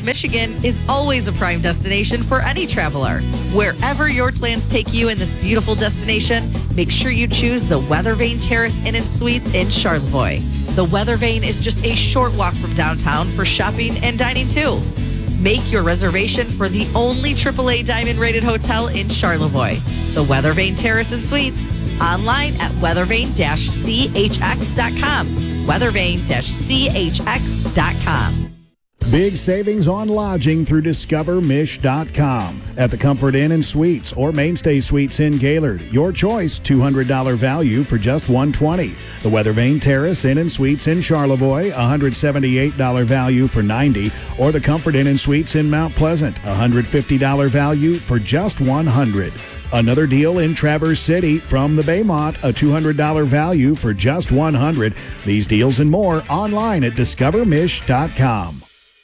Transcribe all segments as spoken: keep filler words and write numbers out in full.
Michigan is always a prime destination for any traveler. Wherever your plans take you in this beautiful destination, make sure you choose the Weather Vane Terrace Inn and Suites in Charlevoix. The Weather Vane is just a short walk from downtown for shopping and dining too. Make your reservation for the only triple A Diamond rated hotel in Charlevoix. The Weather Vane Terrace and Suites. Online at weathervane dash c h x dot com. weathervane dash c h x dot com. Big savings on lodging through discover mish dot com. At the Comfort Inn and Suites or Mainstay Suites in Gaylord. Your choice, two hundred dollars value for just one hundred twenty dollars. The Weather Vane Terrace Inn and Suites in Charlevoix, one hundred seventy-eight dollars value for ninety dollars. Or the Comfort Inn and Suites in Mount Pleasant, one hundred fifty dollars value for just one hundred dollars. Another deal in Traverse City from the Baymont, a two hundred dollars value for just one hundred dollars. These deals and more online at discover mish dot com.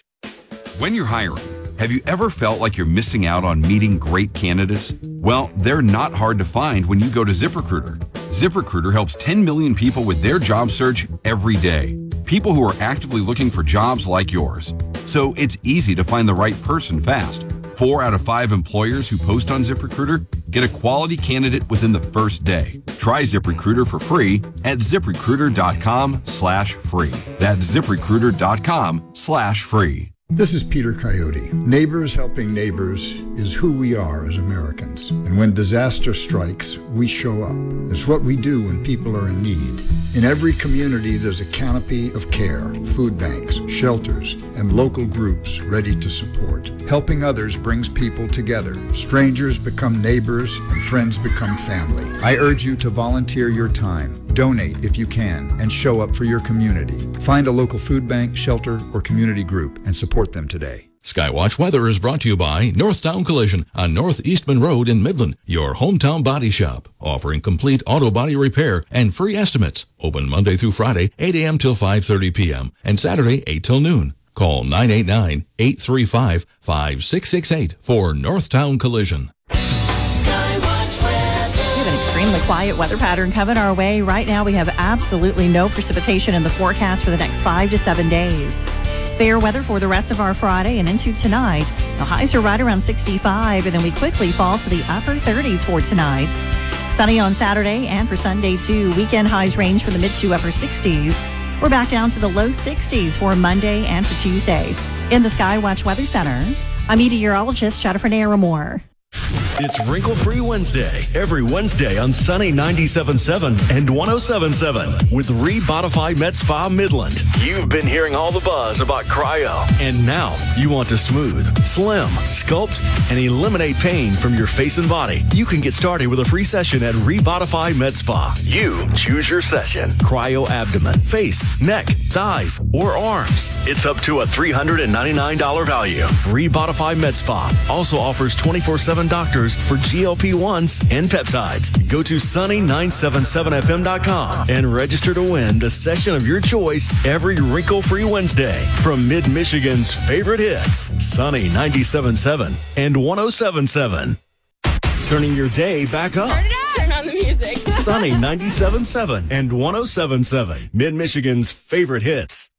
When you're hiring, have you ever felt like you're missing out on meeting great candidates? Well, they're not hard to find when you go to ZipRecruiter. ZipRecruiter helps ten million people with their job search every day. People who are actively looking for jobs like yours. So it's easy to find the right person fast. Four out of five employers who post on ZipRecruiter get a quality candidate within the first day. Try ZipRecruiter for free at ZipRecruiter.com slash free. That's ZipRecruiter.com slash free. This is Peter Coyote. Neighbors helping neighbors is who we are as Americans. And when disaster strikes, we show up. It's what we do when people are in need. In every community, there's a canopy of care, food banks, shelters, and local groups ready to support. Helping others brings people together. Strangers become neighbors, and friends become family. I urge you to volunteer your time. Donate if you can, and show up for your community. Find a local food bank, shelter, or community group and support them today. Skywatch Weather is brought to you by Northtown Collision on North Eastman Road in Midland, your hometown body shop, offering complete auto body repair and free estimates. Open Monday through Friday, eight a.m. till five thirty p.m. and Saturday, eight till noon. Call nine eight nine, eight three five, five six six eight for Northtown Collision. Extremely quiet weather pattern coming our way. Right now, we have absolutely no precipitation in the forecast for the next five to seven days. Fair weather for the rest of our Friday and into tonight. The highs are right around sixty-five, and then we quickly fall to the upper thirties for tonight. Sunny on Saturday and for Sunday, too. Weekend highs range from the mid to upper sixties. We're back down to the low sixties for Monday and for Tuesday. In the Skywatch Weather Center, I'm meteorologist Jennifer Naramore. It's Wrinkle-Free Wednesday, every Wednesday on Sunny ninety-seven point seven and one oh seven point seven with Rebodify Med Spa Midland. You've been hearing all the buzz about cryo, and now you want to smooth, slim, sculpt, and eliminate pain from your face and body. You can get started with a free session at Rebodify Med Spa. You choose your session. Cryo abdomen, face, neck, thighs, or arms. It's up to a three hundred ninety-nine dollars value. Rebodify Med Spa also offers twenty-four seven doctors for G L P ones and peptides. Go to sunny nine seven seven f m dot com and register to win the session of your choice every Wrinkle-Free Wednesday from Mid-Michigan's favorite hits, Sunny ninety-seven point seven and one oh seven point seven. Turning your day back up. Turn it up. Turn on the music. Sunny ninety-seven point seven and one oh seven point seven, Mid-Michigan's favorite hits.